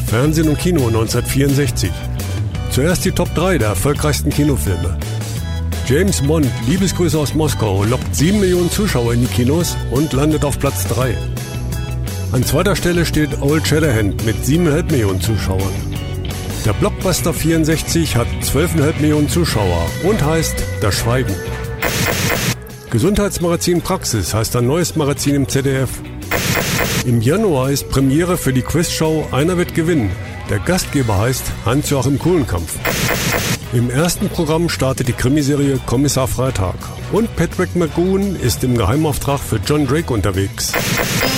Fernsehen und Kino 1964. Zuerst die Top 3 der erfolgreichsten Kinofilme. James Bond, Liebesgrüße aus Moskau, lockt 7 Millionen Zuschauer in die Kinos und landet auf Platz 3. An zweiter Stelle steht Old Shatterhand mit 7,5 Millionen Zuschauern. Der Blockbuster 64 hat 12,5 Millionen Zuschauer und heißt Das Schweigen. Gesundheitsmagazin Praxis heißt ein neues Magazin im ZDF. Im Januar ist Premiere für die Quizshow Einer wird gewinnen. Der Gastgeber heißt Hans-Joachim Kulenkampff. Im ersten Programm startet die Krimiserie Kommissar Freitag. Und Patrick McGoohan ist im Geheimauftrag für John Drake unterwegs.